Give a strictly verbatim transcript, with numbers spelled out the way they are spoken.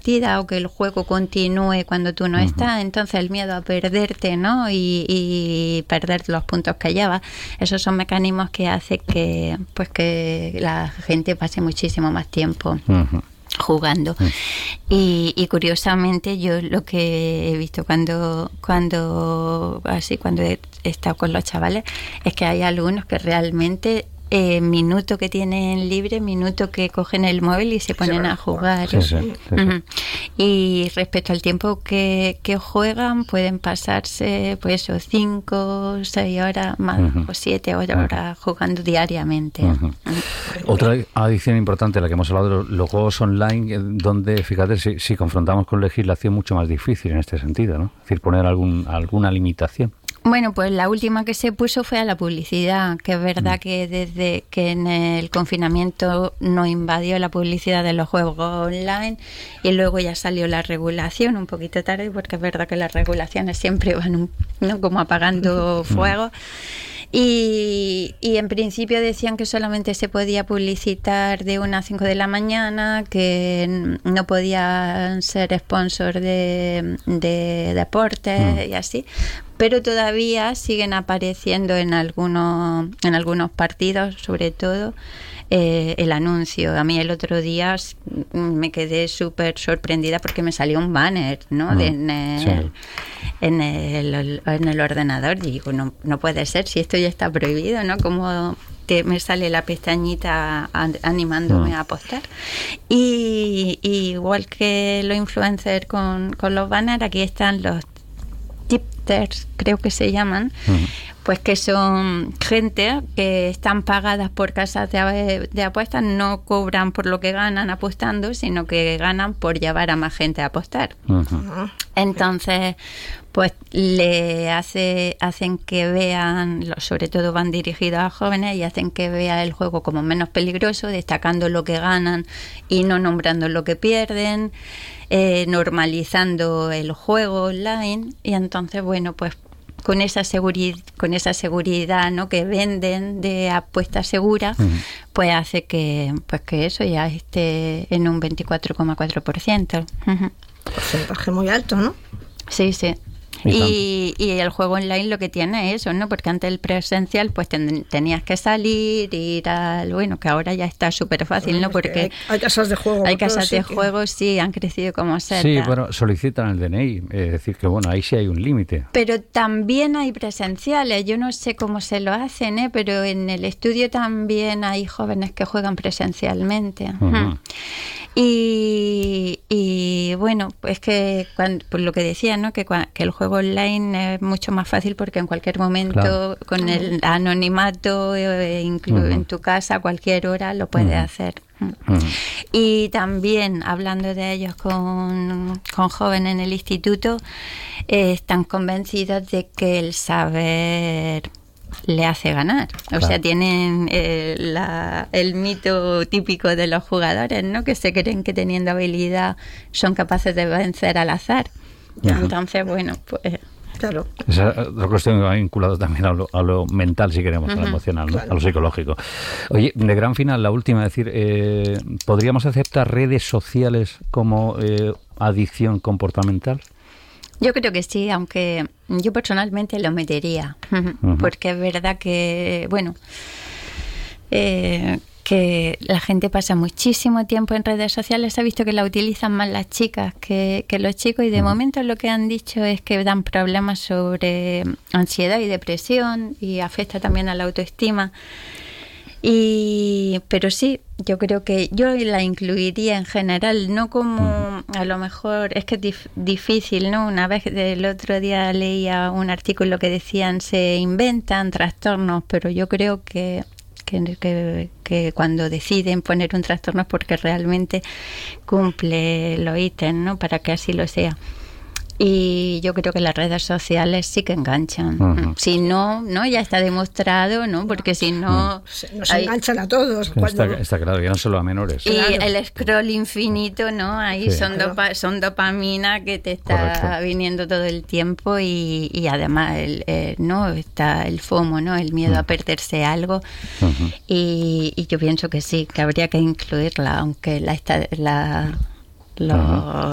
partida o que el juego continúe cuando tú no uh-huh. estás, entonces el miedo a perderte, ¿no? Y, y perder los puntos que llevas, esos son mecanismos que hacen que, pues que la gente pase muchísimo más tiempo uh-huh. jugando. Uh-huh. Y, y curiosamente yo lo que he visto cuando cuando así cuando he estado con los chavales es que hay algunos que realmente Eh, minuto que tienen libre, minuto que cogen el móvil y se ponen a jugar. Sí, sí, sí, sí. Uh-huh. Y respecto al tiempo que, que juegan, pueden pasarse pues eso, cinco, seis horas más uh-huh. o siete horas uh-huh. jugando diariamente. Uh-huh. Uh-huh. Otra adicción importante, la que hemos hablado de los, los juegos online, donde, fíjate, si, si confrontamos con legislación mucho más difícil en este sentido, ¿no? Es decir, poner algún, alguna limitación. Bueno, pues la última que se puso fue a la publicidad, que es verdad que desde que en el confinamiento nos invadió la publicidad de los juegos online y luego ya salió la regulación un poquito tarde, porque es verdad que las regulaciones siempre van un, ¿no? como apagando fuego. Y, y en principio decían que solamente se podía publicitar de una a cinco de la mañana, que no podían ser sponsor de, de deportes mm. y así, pero todavía siguen apareciendo en algunos, en algunos partidos, sobre todo, eh, el anuncio. A mí el otro día me quedé súper sorprendida porque me salió un banner, ¿no? Mm. De, en, el, sí. en, el, en el ordenador. Y digo, no, no puede ser, si esto ya está prohibido, ¿no? Como te, me sale la pestañita animándome mm. a apostar. Y, y igual que los influencers con, con los banners, aquí están los tipsters, creo que se llaman, uh-huh. pues que son gente que están pagadas por casas de, de apuestas, no cobran por lo que ganan apostando, sino que ganan por llevar a más gente a apostar. Uh-huh. Entonces, pues le hace hacen que vean, sobre todo van dirigidos a jóvenes, y hacen que vea el juego como menos peligroso, destacando lo que ganan y no nombrando lo que pierden, eh, normalizando el juego online. Y entonces, bueno, pues con esa seguridad, con esa seguridad, ¿no? que venden de apuestas seguras, uh-huh. pues hace que pues que eso ya esté en un veinticuatro coma cuatro por ciento. Uh-huh. Porcentaje muy alto, ¿no? Sí, sí. Y, y el juego online lo que tiene es eso, ¿no? Porque antes el presencial pues ten, tenías que salir, ir al... Bueno, que ahora ya está súper fácil, ¿no? Porque hay, hay casas de juego. Hay casas de juego, sí, han crecido como setas. Sí, bueno, solicitan el D N I, es decir, que bueno, ahí sí hay un límite. Pero también hay presenciales, yo no sé cómo se lo hacen, ¿eh? Pero en el estudio también hay jóvenes que juegan presencialmente. Uh-huh. Y, y bueno, pues que cuando, por lo que decía, ¿no? Que, que el juego online es mucho más fácil porque en cualquier momento, claro. con el anonimato, eh, incluso uh-huh. en tu casa, a cualquier hora lo puedes uh-huh. hacer. Uh-huh. Y también, hablando de ellos con, con jóvenes en el instituto, eh, están convencidos de que el saber le hace ganar. O claro. sea, tienen eh, la, el mito típico de los jugadores, ¿no? Que se creen que teniendo habilidad son capaces de vencer al azar. Ajá. Entonces, bueno, pues... Claro. Esa es otra cuestión que va vinculada también a lo, a lo mental, si queremos, uh-huh. a lo emocional, ¿no? Claro. A lo psicológico. Oye, de gran final, la última, es decir, eh, ¿podríamos aceptar redes sociales como eh, adicción comportamental? Yo creo que sí, aunque yo personalmente lo metería, uh-huh. porque es verdad que, bueno, eh, que la gente pasa muchísimo tiempo en redes sociales. Se ha visto que la utilizan más las chicas que, que los chicos, y de uh-huh. momento lo que han dicho es que dan problemas sobre ansiedad y depresión, y afecta también a la autoestima. Y pero sí, yo creo que yo la incluiría en general, no como a lo mejor, es que es dif- difícil, ¿no? Una vez el otro día leía un artículo que decían se inventan trastornos, pero yo creo que que, que, que cuando deciden poner un trastorno es porque realmente cumple los ítems, ¿no? Para que así lo sea. Y yo creo que las redes sociales sí que enganchan. Uh-huh. Si no, no, ya está demostrado, ¿no? Porque si no... Uh-huh. Nos hay... enganchan a todos. Está, cuando... está claro, ya no solo a menores. Y claro. el scroll infinito, ¿no? Ahí sí. son, dopa, son dopamina que te está Correcto. Viniendo todo el tiempo, y, y además el, eh, no está el FOMO, ¿no? El miedo uh-huh. a perderse algo. Uh-huh. Y, y yo pienso que sí, que habría que incluirla, aunque la... Esta, la Los,